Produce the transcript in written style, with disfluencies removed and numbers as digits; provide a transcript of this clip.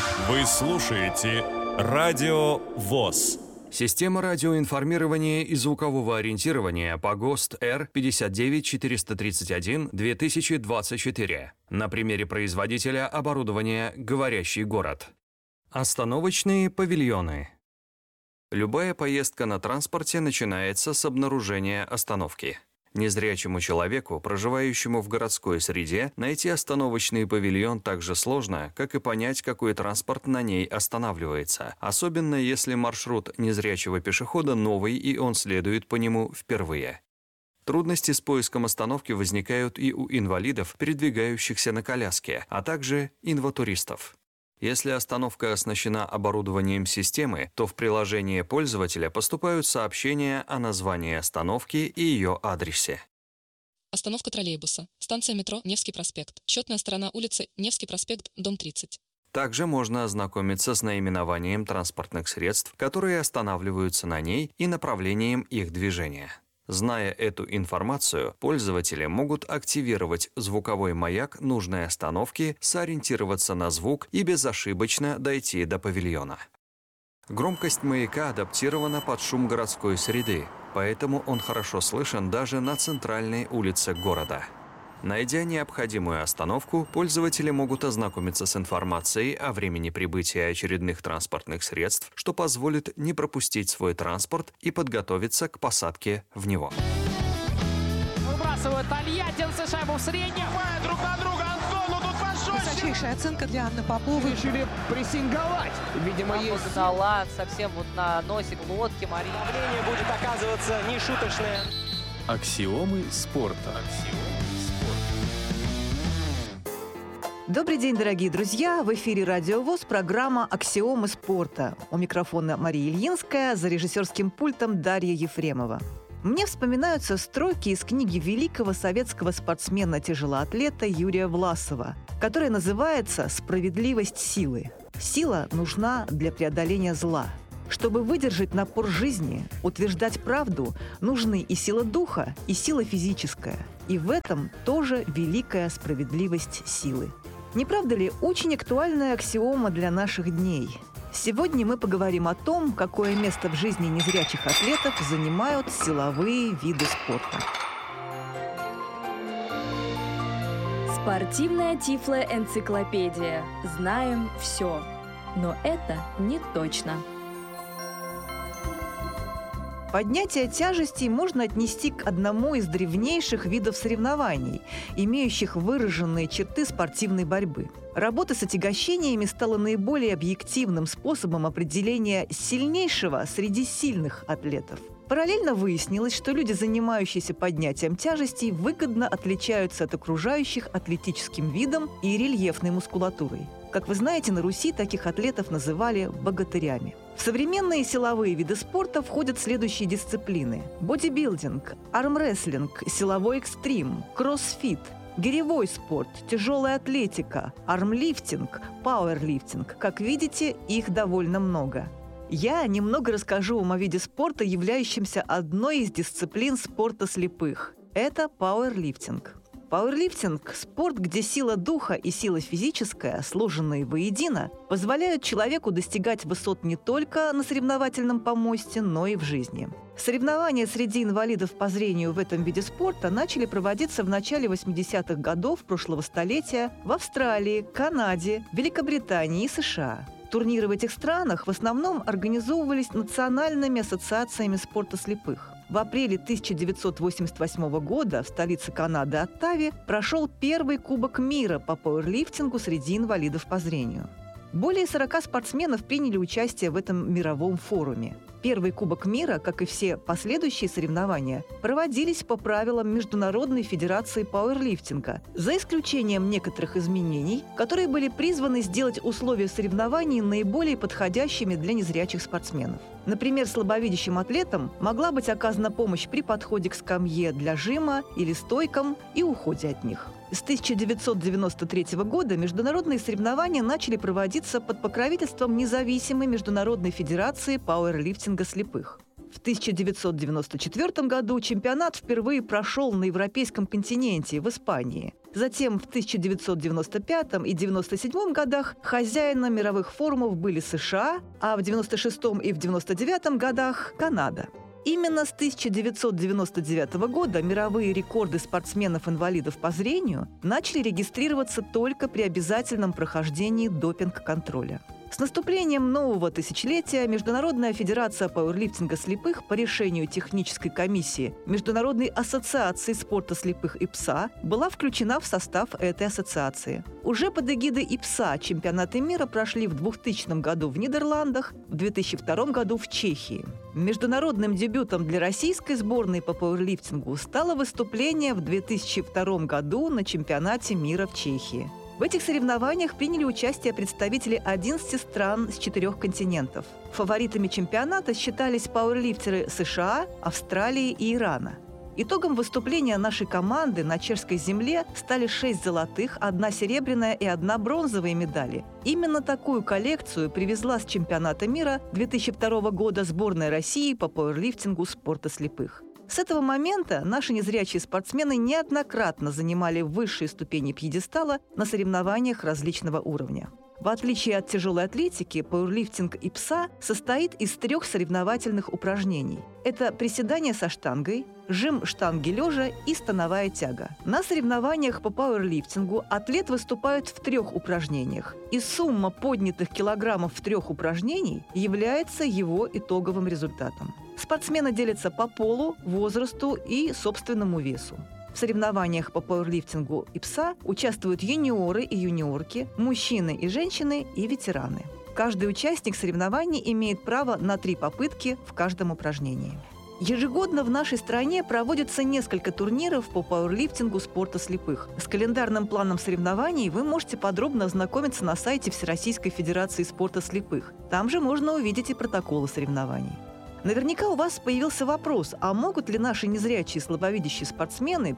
Вы слушаете Радио ВОС. Система радиоинформирования и звукового ориентирования по ГОСТ Р-59431-2024. На примере производителя оборудования «Говорящий город». Остановочные павильоны. Любая поездка на транспорте начинается с обнаружения остановки. Незрячему человеку, проживающему в городской среде, найти остановочный павильон так же сложно, как и понять, какой транспорт на ней останавливается, особенно если маршрут незрячего пешехода новый и он следует по нему впервые. Трудности с поиском остановки возникают и у инвалидов, передвигающихся на коляске, а также инватуристов. Если остановка оснащена оборудованием системы, то в приложение пользователя поступают сообщения о названии остановки и ее адресе. Остановка троллейбуса. Станция метро Невский проспект. Счетная сторона улицы Невский проспект, дом 30. Также можно ознакомиться с наименованием транспортных средств, которые останавливаются на ней, и направлением их движения. Зная эту информацию, пользователи могут активировать звуковой маяк нужной остановки, сориентироваться на звук и безошибочно дойти до павильона. Громкость маяка адаптирована под шум городской среды, поэтому он хорошо слышен даже на центральной улице города. Найдя необходимую остановку, пользователи могут ознакомиться с информацией о времени прибытия очередных транспортных средств, что позволит не пропустить свой транспорт и подготовиться к посадке в него. Выбрасывают тольяттинцы шайбу в среднем. Друг на друга, Антону тут пошел. Высочайшая оценка для Анны Поповой. Решили прессинговать. Видимо, есть... Дала совсем вот на носик лодки Марии. Давление будет оказываться нешуточное. Аксиомы спорта. Добрый день, дорогие друзья! В эфире Радио ВОС, программа «Аксиомы спорта». У микрофона Мария Ильинская, за режиссерским пультом Дарья Ефремова. Мне вспоминаются строки из книги великого советского спортсмена-тяжелоатлета Юрия Власова, которая называется «Справедливость силы». Сила нужна для преодоления зла. Чтобы выдержать напор жизни, утверждать правду, нужны и сила духа, и сила физическая. И в этом тоже великая справедливость силы. Не правда ли, очень актуальная аксиома для наших дней? Сегодня мы поговорим о том, какое место в жизни незрячих атлетов занимают силовые виды спорта. Спортивная тифлоэнциклопедия. Знаем все. Но это не точно. Поднятие тяжестей можно отнести к одному из древнейших видов соревнований, имеющих выраженные черты спортивной борьбы. Работа с отягощениями стала наиболее объективным способом определения сильнейшего среди сильных атлетов. Параллельно выяснилось, что люди, занимающиеся поднятием тяжестей, выгодно отличаются от окружающих атлетическим видом и рельефной мускулатурой. Как вы знаете, на Руси таких атлетов называли богатырями. В современные силовые виды спорта входят следующие дисциплины: бодибилдинг, армрестлинг, силовой экстрим, кроссфит, гиревой спорт, тяжелая атлетика, армлифтинг, пауэрлифтинг. Как видите, их довольно много. Я немного расскажу вам о виде спорта, являющемся одной из дисциплин спорта слепых. Это пауэрлифтинг. Пауэрлифтинг – спорт, где сила духа и сила физическая, сложенные воедино, позволяют человеку достигать высот не только на соревновательном помосте, но и в жизни. Соревнования среди инвалидов по зрению в этом виде спорта начали проводиться в начале 80-х годов прошлого столетия в Австралии, Канаде, Великобритании и США. Турниры в этих странах в основном организовывались национальными ассоциациями спорта слепых. В апреле 1988 года в столице Канады Оттаве прошел первый Кубок мира по пауэрлифтингу среди инвалидов по зрению. Более 40 спортсменов приняли участие в этом мировом форуме. Первый Кубок мира, как и все последующие соревнования, проводились по правилам Международной федерации пауэрлифтинга, за исключением некоторых изменений, которые были призваны сделать условия соревнований наиболее подходящими для незрячих спортсменов. Например, слабовидящим атлетам могла быть оказана помощь при подходе к скамье для жима или стойкам и уходе от них. С 1993 года международные соревнования начали проводиться под покровительством независимой Международной федерации пауэрлифтинга слепых. В 1994 году чемпионат впервые прошел на европейском континенте, в Испании. Затем в 1995 и 1997 годах хозяином мировых форумов были США, а в 1996 и в 1999 годах – Канада. Именно с 1999 года мировые рекорды спортсменов-инвалидов по зрению начали регистрироваться только при обязательном прохождении допинг-контроля. С наступлением нового тысячелетия Международная федерация пауэрлифтинга слепых по решению технической комиссии Международной ассоциации спорта слепых ИПСА была включена в состав этой ассоциации. Уже под эгидой ИПСА чемпионаты мира прошли в 2000 году в Нидерландах, в 2002 году в Чехии. Международным дебютом для российской сборной по пауэрлифтингу стало выступление в 2002 году на чемпионате мира в Чехии. В этих соревнованиях приняли участие представители 11 стран с 4 континентов. Фаворитами чемпионата считались пауэрлифтеры США, Австралии и Ирана. Итогом выступления нашей команды на чешской земле стали 6 золотых, 1 серебряная и 1 бронзовая медали. Именно такую коллекцию привезла с чемпионата мира 2002 года сборная России по пауэрлифтингу спорта слепых. С этого момента наши незрячие спортсмены неоднократно занимали высшие ступени пьедестала на соревнованиях различного уровня. В отличие от тяжелой атлетики, пауэрлифтинг ИПСА состоит из 3 соревновательных упражнений. Это приседание со штангой, жим штанги лежа и становая тяга. На соревнованиях по пауэрлифтингу атлет выступает в 3 упражнениях, и сумма поднятых килограммов в 3 упражнений является его итоговым результатом. Спортсмены делятся по полу, возрасту и собственному весу. В соревнованиях по пауэрлифтингу ИПСА участвуют юниоры и юниорки, мужчины и женщины и ветераны. Каждый участник соревнований имеет право на 3 попытки в каждом упражнении. Ежегодно в нашей стране проводится несколько турниров по пауэрлифтингу спорта слепых. С календарным планом соревнований вы можете подробно ознакомиться на сайте Всероссийской Федерации спорта слепых. Там же можно увидеть и протоколы соревнований. Наверняка у вас появился вопрос, а могут ли наши незрячие и слабовидящие спортсмены